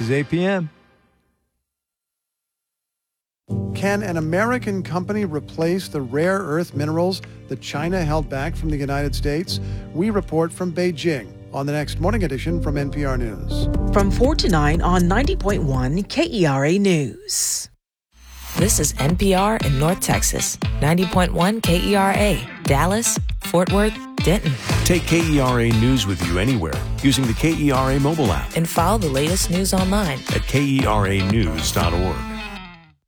is 8 p.m. Can an American company replace the rare earth minerals that China held back from the United States? We report from Beijing on the next Morning Edition from NPR News. From 4 to 9 on 90.1 KERA News. This is NPR in North Texas, 90.1 KERA, Dallas, Fort Worth, Denton. Take KERA News with you anywhere using the KERA mobile app. And follow the latest news online at KERAnews.org.